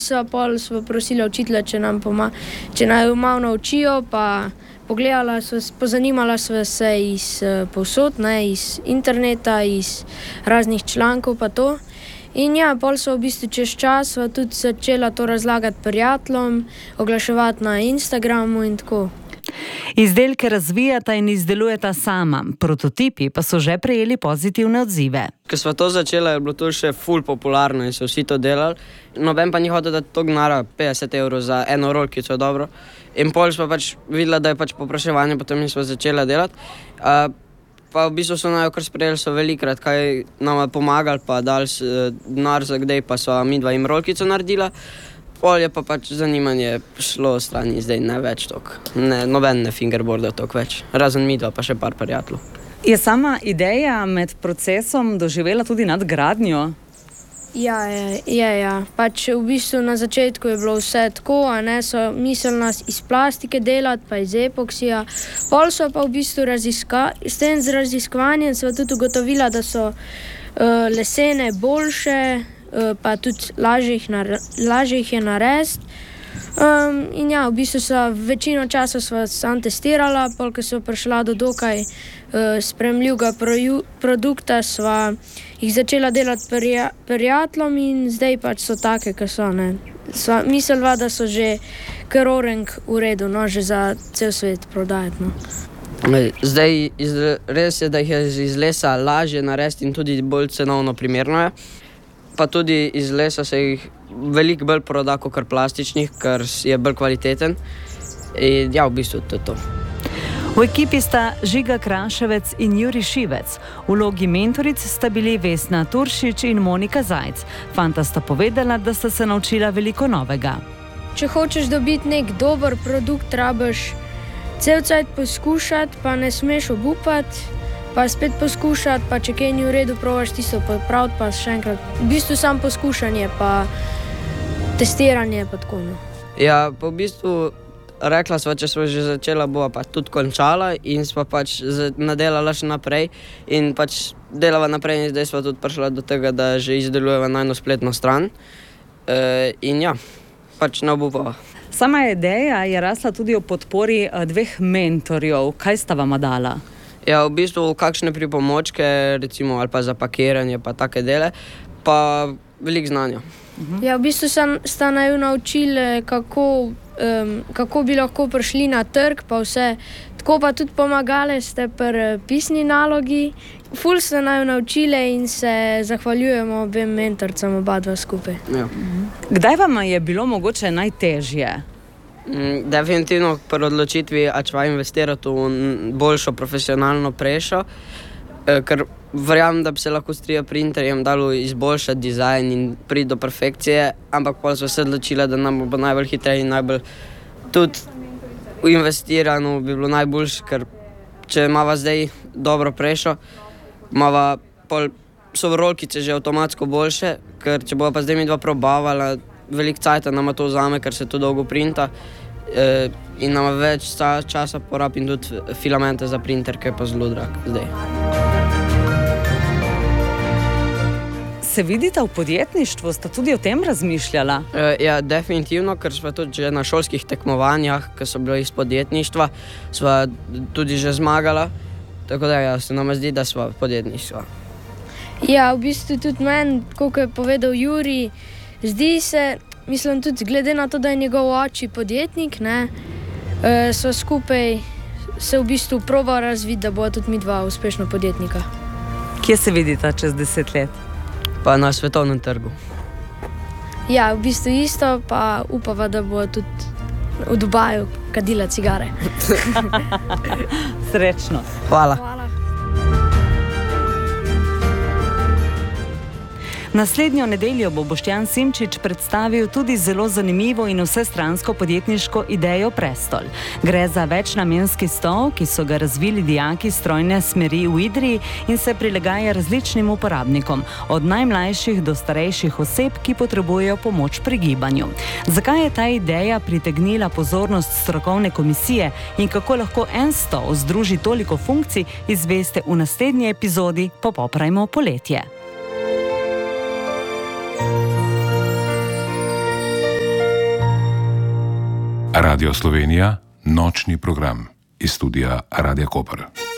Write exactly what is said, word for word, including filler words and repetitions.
So pol smo prosili učitelja, če nam poma, če naj malo naučijo, pa pogledala sva, pozanimala sva se iz povsod, ne, iz interneta, iz raznih člankov pa to. In ja, pol so v bistvu čez čas sva tudi začela to razlagati prijateljem, oglaševati na Instagramu in tako. Izdelke razvijata in izdelujeta sama, prototipi pa so že prejeli pozitivne odzive. Ko sva to začela, je bilo to še ful popularno in so vsi to delali. Noben pa ni hotel dati to gnara, petdeset evrov za eno rolkico, dobro. In pol sva pač videla, da je pač popraševanje, potem sva začela delati. Uh, pa v bistvu so najo kar sprejeli, so velikrat, kaj nam pomagali, pa dali denar za kdaj, pa so mi dva jim rolkico naredila. Pol je pa pač zanimanje šlo strani, zdaj ne več tok. Ne, noben ne fingerboardov tok več, razen mi dva pa še par prijateljev. Je sama ideja med procesom doživela tudi nadgradnjo? Ja, je, je, ja. Pač v bistvu na začetku je bilo vse tako, a ne, so mislili nas iz plastike delati, pa iz epoksija. Pol so pa v bistvu raziska, s tem z raziskovanjem sva tudi ugotovila, da so uh, lesene boljše, pa tudi lažje jih, nar- lažje jih je narediti. Um, in ja, v bistvu so večino časa sva sam testirala, pol, ko sva prišla do dokaj uh, spremljivega proju- produkta, sva jih začela delati prija- prijateljem in zdaj pač so take, ki so, ne. Sva mislila, da so že kar orenk v redu, no, že za cel svet prodajati, no. Zdaj, iz, res je, da jih je iz lesa lažje narediti in tudi bolj cenovno primerno je. Pa tudi iz lesa se jih veliko bolj proda kot plastičnih, ker je bolj kvaliteten. In ja, v bistvu to je to. V ekipi sta Žiga Kraševec in Jurij Šivec. V vlogi mentoric sta bili Vesna Turšič in Monika Zajc. Fanta sta povedala, da sta se naučila veliko novega. Če hočeš dobiti nek dober produkt, rabiš cel cajt poskušati, pa ne smeš obupati. Pa spet poskušati, pa če kaj ni v redu, probaš tisto popraviti, pa še enkrat. V bistvu samo poskušanje, pa testiranje, pa tako, no. Ja, pa v bistvu rekla sva, če sva že začela, bova pa tudi končala in sva pač nadelala še naprej in pač delava naprej in zdaj sva tudi prišla do tega, da že izdelujeva najno spletno stran. E, in ja, pač ne obupava. Sama ideja je rasla tudi o podpori dveh mentorjev. Kaj sta vama dala? Ja, v bistvu kakšne pripomočke, recimo, ali pa za pakiranje, pa take dele, pa veliko znanja. Uh-huh. Ja, v bistvu sta naju naučili, kako, um, kako bi lahko prišli na trg, pa vse. Tako pa tudi pomagali ste pri pisni nalogi. Ful sta naju naučili in se zahvaljujemo obem mentorcem, oba dva skupaj. Ja. Uh-huh. Kdaj vam je bilo mogoče najtežje? Definitivno pri odločitvi, a če investirati v boljšo profesionalno prešo, ker verjamem, da bi se lahko s tri D printerjem dalo izboljšati dizajn in priti do perfekcije, ampak pa sva se odločila, da nam bo najbolj hitreje in najbolj tudi investirano bi bilo najboljše, ker če imava zdaj dobro prešo, imava pol so rolkice že avtomatsko boljše, ker če bova pa zdaj mi dva probavala, veliko cajta nama to vzame, ker se to dolgo printa e, in nama več časa porabim tudi filamente za printer, ki je pa zelo drag zdaj. Se vidite v podjetništvu? Sta tudi o tem razmišljala? E, ja, definitivno, ker sva tudi že na šolskih tekmovanjah, ki so bili iz podjetništva, sva tudi že zmagala, tako da ja, se nama zdi, da sva podjetništva. Ja, v bistvu tudi meni, koliko je povedal Jurij, zdi se, mislim tudi glede na to, da je njegov oči podjetnik, ne, e, so skupaj se v bistvu proba razviti, da bo tudi mi dva uspešna podjetnika. Kje se vidita čez deset let? Pa na svetovnem trgu. Ja, v bistvu isto, pa upava, da bo tudi v Dubaju kadila cigare. Srečno. Hvala. Hvala. Naslednjo nedeljo bo Boštjan Simčič predstavil tudi zelo zanimivo in vsestransko podjetniško idejo Prestol. Gre za večnamenski stol, ki so ga razvili dijaki strojne smeri v Idriji in se prilagaja različnim uporabnikom, od najmlajših do starejših oseb, ki potrebujejo pomoč pri gibanju. Zakaj je ta ideja pritegnila pozornost strokovne komisije in kako lahko en stol združi toliko funkcij, izveste v naslednji epizodi Popoprajmo poletje. Radio Slovenija, nočni program iz studia Radia Koper.